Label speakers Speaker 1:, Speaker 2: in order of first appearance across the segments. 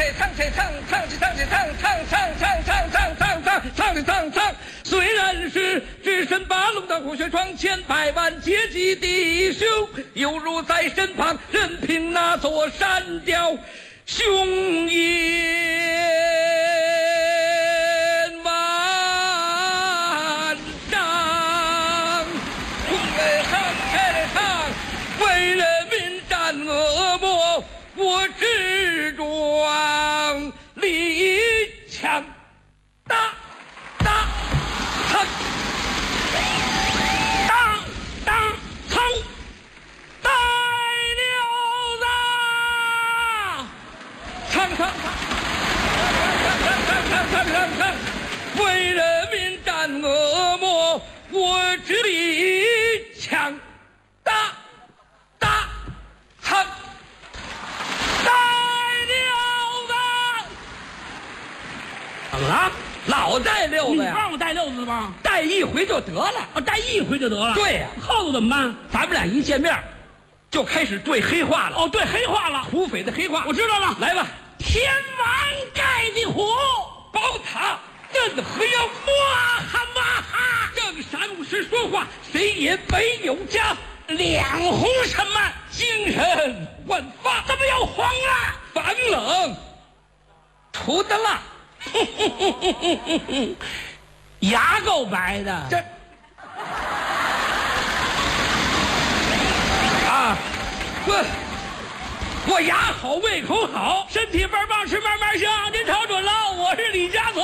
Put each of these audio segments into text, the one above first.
Speaker 1: 唱。虽然是只身把龙当虎穴窗前，百万阶级弟兄犹如在身旁，任凭那座山雕雄鹰万丈。为人民战恶魔，我志壮力强大。为人民战恶魔，我志力强大，唱带溜子，
Speaker 2: 怎么了？
Speaker 1: 老带溜子呀！
Speaker 2: 你让我带溜子吗？
Speaker 1: 带一回就得了。
Speaker 2: 带一回就得了。
Speaker 1: 对呀，
Speaker 2: 后头怎么办？
Speaker 1: 咱们俩一见面就开始对黑话了。
Speaker 2: 对黑话了，
Speaker 1: 土匪的黑话。
Speaker 2: 我知道了。
Speaker 1: 来吧，
Speaker 2: 天王盖地虎，
Speaker 1: 宝塔任何妖，
Speaker 2: 哇哈哇哈，
Speaker 1: 正三五时说话，谁也没有家。
Speaker 2: 两红什么
Speaker 1: 精神焕发，
Speaker 2: 怎么又黄了？
Speaker 1: 防冷涂的蜡，
Speaker 2: 牙够白的。
Speaker 1: 这啊，我牙好，胃口好，
Speaker 2: 身体倍儿棒，吃慢慢香。您瞅准了，我是李家嘴。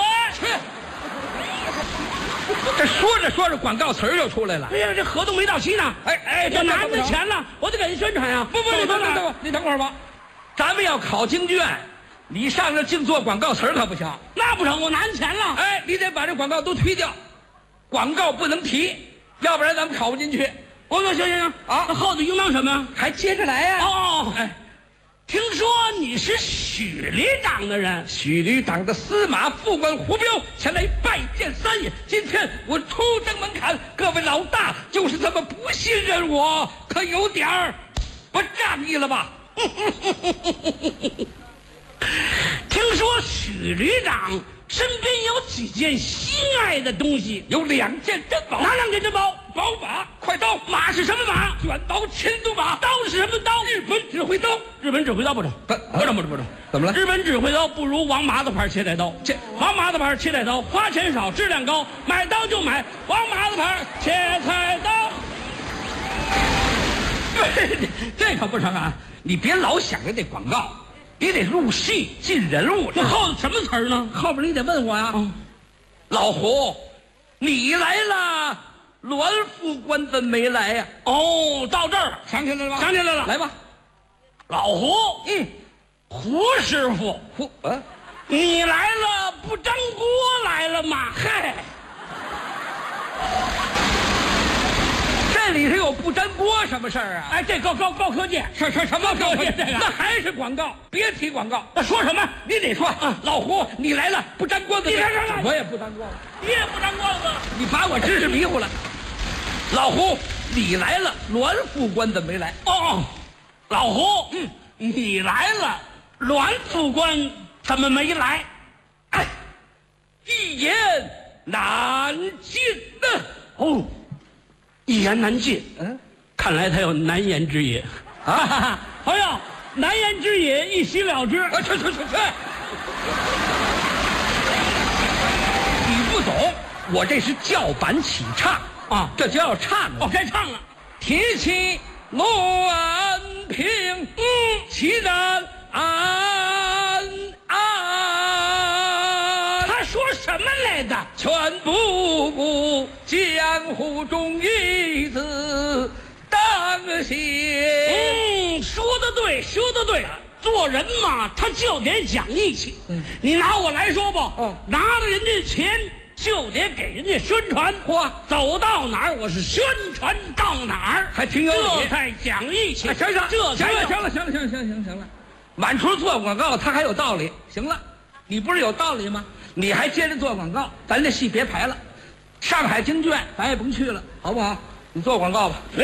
Speaker 1: 这说着说着，广告词儿就出来了。
Speaker 2: 哎呀，这合同没到期呢。我拿着钱了，我得给人宣传呀。
Speaker 1: 不，你等会儿吧。咱们要考京剧院，你上这净做广告词儿可不行。
Speaker 2: 那不成，我拿着钱了。
Speaker 1: 你得把这广告都推掉，广告不能提，要不然咱们考不进去。
Speaker 2: 我说行啊，那后头应当什么呀？
Speaker 1: 还接着来呀。
Speaker 2: 听说你是许旅长的人，
Speaker 1: 许旅长的司马副官胡彪前来拜见三爷。今天我出登门槛，各位老大就是这么不信任我，可有点儿不仗义了吧？
Speaker 2: 听说许旅长身边有几件心爱的东西，
Speaker 1: 有2件珍宝。
Speaker 2: 哪2件珍宝？
Speaker 1: 宝马、快刀。
Speaker 2: 马是什么马？
Speaker 1: 卷刀千度马。
Speaker 2: 刀是什么刀？
Speaker 1: 日本指挥刀。
Speaker 2: 日本指挥刀不成，不成。
Speaker 1: 怎么了？
Speaker 2: 日本指挥刀不如王麻子牌切菜刀。王麻子牌切菜刀花钱少，质量高，买刀就买王麻子牌切菜刀。
Speaker 1: 这可不成啊！你别老想着这广告，你得入戏进人物。
Speaker 2: 这后头什么词儿呢？
Speaker 1: 后边你得问我呀。老胡，你来了，栾副官怎么没来呀？
Speaker 2: 到这儿
Speaker 1: 想起来了吧？
Speaker 2: 想起来了，
Speaker 1: 来吧。
Speaker 2: 老胡，胡师傅，你来了，不粘锅来了吗？
Speaker 1: 嗨，这里头有不粘锅什么事儿啊？
Speaker 2: 这高科技，
Speaker 1: 什么高科技？
Speaker 2: 这个
Speaker 1: 那还是广告，别提广告。
Speaker 2: 那说什么？
Speaker 1: 你得说，老胡，你来了，不粘锅子。
Speaker 2: 你来了，
Speaker 1: 我也不粘锅了，
Speaker 2: 你也不粘锅子，
Speaker 1: 你把我知识迷糊了。老胡，你来了，栾副官怎么没来？
Speaker 2: 老胡，你来了，栾副官怎么没来？
Speaker 1: 一言难尽
Speaker 2: 呢。一言难尽。看来他有难言之隐啊！朋友，难言之隐一洗了之。
Speaker 1: 去！你不懂，我这是叫板起唱啊，这就要唱了。
Speaker 2: 该唱了。
Speaker 1: 提起栾平，其然
Speaker 2: 他说什么来的？
Speaker 1: 全不顾江湖中一字当先。
Speaker 2: 说得对，做人嘛，他就得讲义气。你拿我来说吧，拿了人家钱就得给人家宣传。走到哪儿我是宣传到哪儿，
Speaker 1: 还挺有理。
Speaker 2: 这才讲义气。
Speaker 1: 行了，满处做广告他还有道理。行了，你不是有道理吗？你还接着做广告，咱这戏别排了。上海京剧院咱也甭去了，好不好？你做广告吧。